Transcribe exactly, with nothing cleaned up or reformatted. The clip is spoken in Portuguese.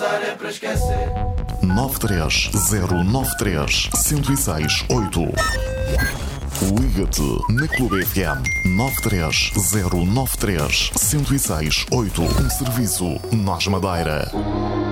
dar é para esquecer. nove três zero nove três, um zero seis oito. Liga-te na Clube F M nove três zero nove três, um zero seis oito. Um serviço Nós Madeira.